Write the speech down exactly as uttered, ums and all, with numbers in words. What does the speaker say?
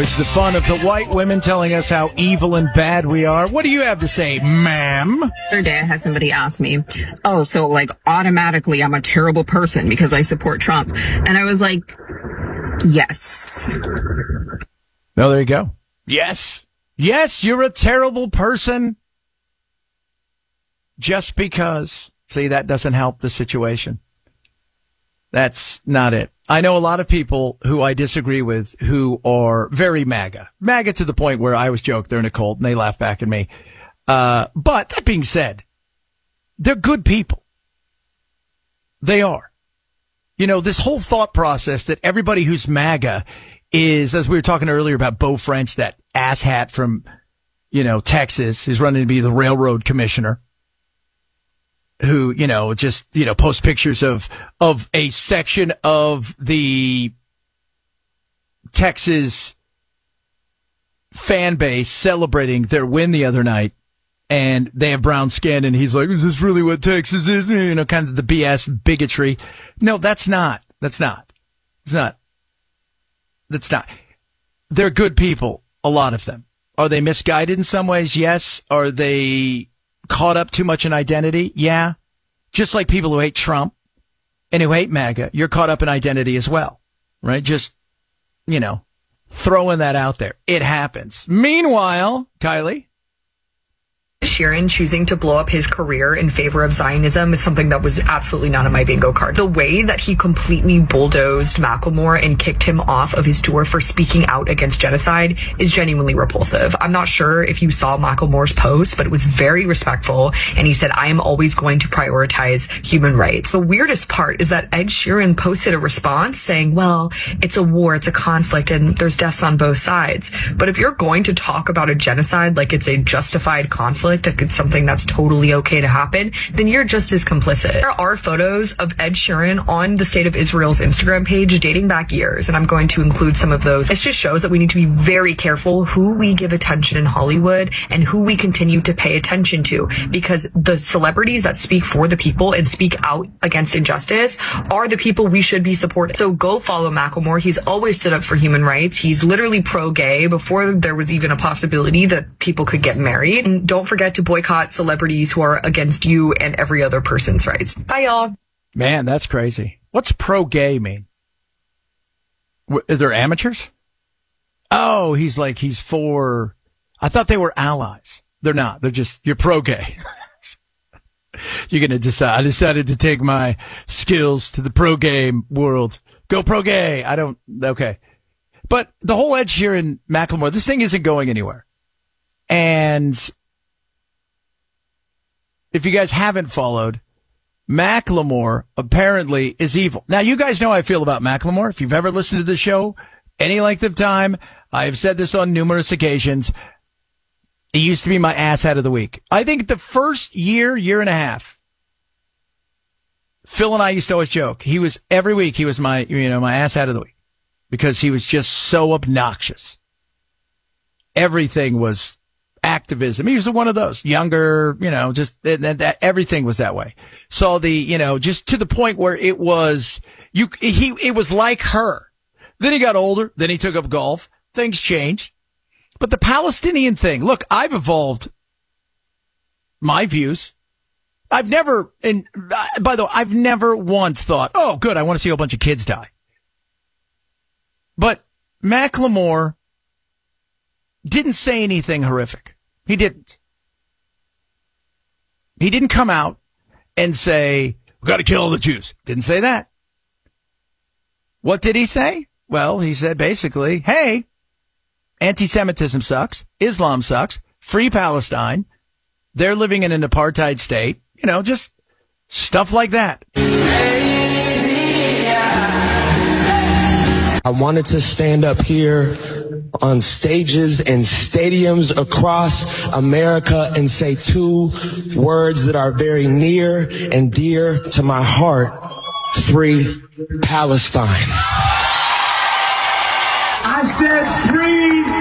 always the fun of the white women telling us how evil and bad we are. What do you have to say, ma'am? The other day I had somebody ask me, oh, so like automatically I'm a terrible person because I support Trump. And I was like, yes. Oh, there you go. Yes. Yes, you're a terrible person. Just because. See, that doesn't help the situation. That's not it. I know a lot of people who I disagree with who are very MAGA. MAGA to the point where I always joke they're in a cult and they laugh back at me. Uh, but that being said, they're good people. They are. You know, this whole thought process that everybody who's MAGA is, as we were talking earlier about Beau French, that asshat from, you know, Texas, who's running to be the railroad commissioner, who, you know, just, you know, post pictures of, of a section of the Texas fan base celebrating their win the other night. And they have brown skin. And he's like, is this really what Texas is? You know, kind of the B S bigotry. No, that's not. That's not. It's not. That's not. They're good people. A lot of them. Are they misguided in some ways? Yes. Are they caught up too much in identity? Yeah. Just like people who hate Trump and who hate MAGA, you're caught up in identity as well, right? Just, you know, throwing that out there. It happens. Meanwhile, Kylie. Sheeran choosing to blow up his career in favor of Zionism is something that was absolutely not on my bingo card. The way that he completely bulldozed Macklemore and kicked him off of his tour for speaking out against genocide is genuinely repulsive. I'm not sure if you saw Macklemore's post, but it was very respectful. And he said, I am always going to prioritize human rights. The weirdest part is that Ed Sheeran posted a response saying, well, it's a war, it's a conflict, and there's deaths on both sides. But if you're going to talk about a genocide like it's a justified conflict, like it's something that's totally okay to happen, then you're just as complicit. There are photos of Ed Sheeran on the State of Israel's Instagram page dating back years, and I'm going to include some of those. It just shows that we need to be very careful who we give attention in Hollywood and who we continue to pay attention to, because the celebrities that speak for the people and speak out against injustice are the people we should be supporting. So go follow Macklemore. He's always stood up for human rights. He's literally pro-gay before there was even a possibility that people could get married. And don't forget to boycott celebrities who are against you and every other person's rights. Bye, y'all. Man, that's crazy. What's pro-gay mean? Is there amateurs? Oh, he's like, he's for, I thought they were allies. They're not. They're just, you're pro-gay. You're going to decide. I decided to take my skills to the pro-gay world. Go pro-gay. I don't, okay. But the whole Ed Sheeran, Macklemore, this thing isn't going anywhere. And if you guys haven't followed, Macklemore apparently is evil. Now, you guys know how I feel about Macklemore. If you've ever listened to the show any length of time, I have said this on numerous occasions. He used to be my asshat of the week. I think the first year, year and a half, Phil and I used to always joke. He was, every week, he was my, you know, my asshat of the week because he was just so obnoxious. Everything was activism. He was one of those younger, you know, just that, that everything was that way. So the, you know, just to the point where it was, you, he, it was like her. Then he got older. Then he took up golf. Things changed. But the Palestinian thing, look, I've evolved my views. I've never, and by the way, I've never once thought, oh, good, I want to see a whole bunch of kids die. But Macklemore didn't say anything horrific. He didn't. He didn't come out and say, we got to kill all the Jews. Didn't say that. What did he say? Well, he said basically, hey, anti-Semitism sucks. Islam sucks. Free Palestine. They're living in an apartheid state. You know, just stuff like that. I wanted to stand up here on stages and stadiums across America and say two words that are very near and dear to my heart. Free Palestine. I said free